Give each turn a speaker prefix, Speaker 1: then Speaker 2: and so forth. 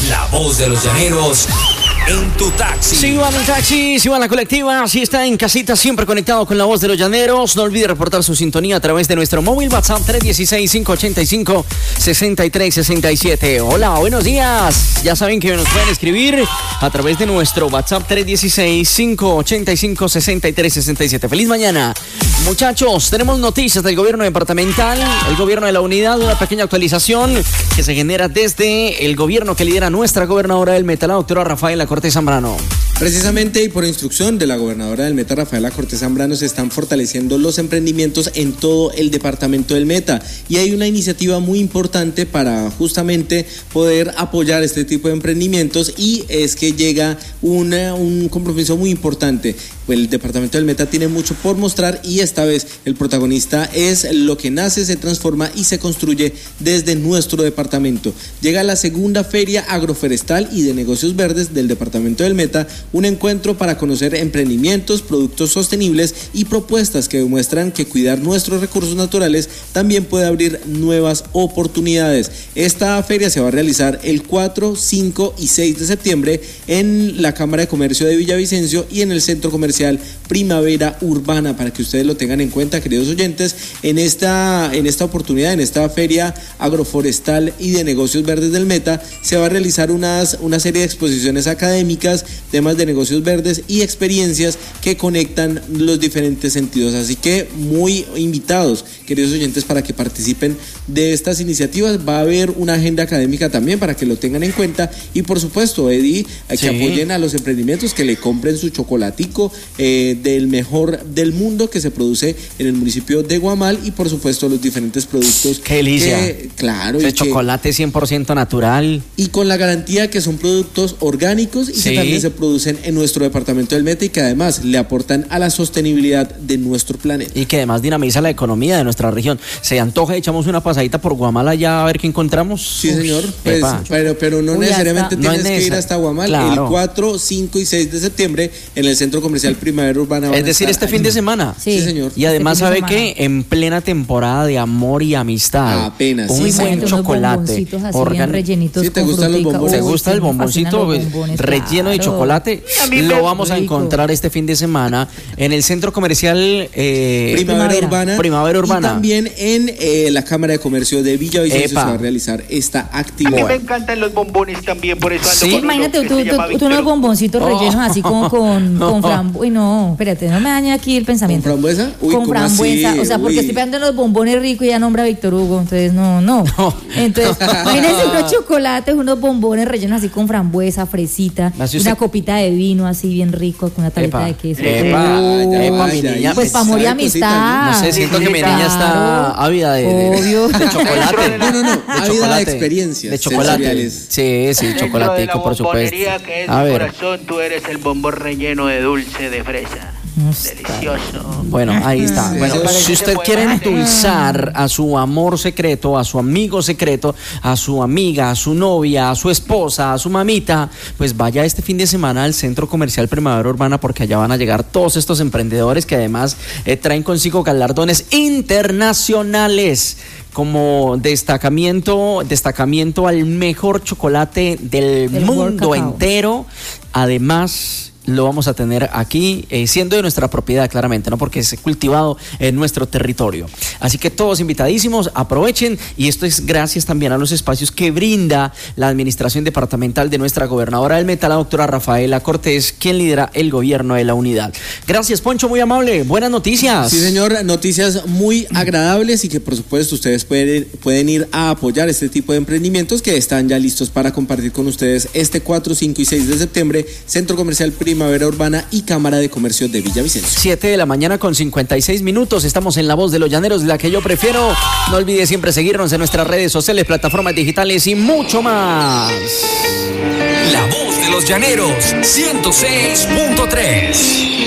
Speaker 1: La voz de los llaneros en tu taxi.
Speaker 2: Si va en el taxi, si va en la colectiva, si está en casita, siempre conectado con la voz de los llaneros. No olvide reportar su sintonía a través de nuestro móvil WhatsApp 316-585-6367. Hola, buenos días. Ya saben que nos pueden escribir a través de nuestro WhatsApp 316-585-6367. Feliz mañana. Muchachos, tenemos noticias del gobierno departamental, el gobierno de la unidad, una pequeña actualización que se genera desde el gobierno que lidera nuestra gobernadora del Meta, la doctora Rafaela Cortés Zambrano.
Speaker 3: Precisamente y por instrucción de la gobernadora del Meta, Rafaela Cortés Zambrano, se están fortaleciendo los emprendimientos en todo el departamento del Meta y hay una iniciativa muy importante para justamente poder apoyar este tipo de emprendimientos y es que llega un compromiso muy importante. El departamento del Meta tiene mucho por mostrar y esta vez el protagonista es lo que nace, se transforma y se construye desde nuestro departamento. Llega la segunda feria agroforestal y de negocios verdes del departamento del Meta, un encuentro para conocer emprendimientos, productos sostenibles y propuestas que demuestran que cuidar nuestros recursos naturales también puede abrir nuevas oportunidades. Esta feria se va a realizar el 4, 5 y 6 de septiembre en la Cámara de Comercio de Villavicencio y en el Centro Comercial Primavera Urbana, para que ustedes lo tengan en cuenta, queridos oyentes. En esta oportunidad, en esta feria agroforestal y de negocios verdes del Meta, se va a realizar una serie de exposiciones académicas, temas de negocios verdes y experiencias que conectan los diferentes sentidos. Así que muy invitados, queridos oyentes, para que participen de estas iniciativas. Va a haber una agenda académica también para que lo tengan en cuenta y por supuesto, Eddie, que apoyen a los emprendimientos, que le compren su chocolatico del mejor del mundo que se produce en el municipio de Guamal y por supuesto los diferentes productos.
Speaker 2: ¡Qué delicia!
Speaker 3: Claro.
Speaker 2: De chocolate 100% natural.
Speaker 3: Y con la garantía que son productos orgánicos y que también se producen en nuestro departamento del Meta y que además le aportan a la sostenibilidad de nuestro planeta.
Speaker 2: Y que además dinamiza la economía de nuestra región. Se antoja, echamos una pasadita por Guamal allá a ver qué encontramos.
Speaker 3: Sí, señor. Pues, pero no necesariamente tienes que ir hasta Guamal. Claro. El 4, 5 y 6 de septiembre en el Centro Comercial Primavera Urbana.
Speaker 2: Es decir, este fin de semana.
Speaker 3: Sí, señor.
Speaker 2: Y además, ¿sabe qué? En plena temporada de amor y amistad.
Speaker 3: Apenas.
Speaker 2: Un buen chocolate.
Speaker 4: Rellenitos.
Speaker 3: ¿Sí te gustan los bombones?
Speaker 2: ¿Te gusta el bomboncito relleno de chocolate? Lo vamos a encontrar este fin de semana en el Centro Comercial Primavera Urbana.
Speaker 3: Y también en la Cámara de Comercio de Villavicencio se va a realizar esta actividad.
Speaker 5: A mí me encantan los bombones también, por eso ando
Speaker 4: con imagínate tú unos bomboncitos rellenos así como con frambuesa. Uy, no, espérate, no me dañe aquí el pensamiento.
Speaker 3: ¿Con frambuesa? Uy,
Speaker 4: con frambuesa,
Speaker 3: así?
Speaker 4: O sea, porque estoy pensando en los bombones ricos y ya nombra a Víctor Hugo, entonces no. Entonces, imagínense unos chocolates, unos bombones rellenos así con frambuesa, fresita, una copita de vino así bien rico, con una tableta de queso.
Speaker 2: Mi niña.
Speaker 4: Pues para amor y amistad.
Speaker 2: No sé, siento que mi niña está ávida de chocolate.
Speaker 3: No, ávida de experiencias.
Speaker 2: De chocolate. Sí, chocolatico, por supuesto.
Speaker 5: Que es a ver. Corazón, tú eres el bombón relleno de dulce de fresa. Delicioso.
Speaker 2: Bueno, ahí está. Bueno, si usted quiere endulzar a su amor secreto, a su amigo secreto, a su amiga, a su novia, a su esposa, a su mamita, pues vaya este fin de semana al Centro Comercial Primavera Urbana, porque allá van a llegar todos estos emprendedores que además traen consigo galardones internacionales como destacamiento al mejor chocolate del mundo entero. Además, lo vamos a tener aquí, siendo de nuestra propiedad, claramente, ¿no? Porque es cultivado en nuestro territorio. Así que todos invitadísimos, aprovechen, y esto es gracias también a los espacios que brinda la administración departamental de nuestra gobernadora del Meta, la doctora Rafaela Cortés, quien lidera el gobierno de la unidad. Gracias, Poncho, muy amable. Buenas noticias.
Speaker 3: Sí, señor, noticias muy agradables y que por supuesto ustedes pueden ir a apoyar este tipo de emprendimientos que están ya listos para compartir con ustedes este 4, 5 y 6 de septiembre, Centro Comercial Primavera Urbana y Cámara de Comercio de Villavicencio.
Speaker 2: 7 de la mañana con 56 minutos. Estamos en La Voz de los Llaneros, la que yo prefiero. No olvide siempre seguirnos en nuestras redes sociales, plataformas digitales y mucho más.
Speaker 1: La Voz de los Llaneros, 106.3.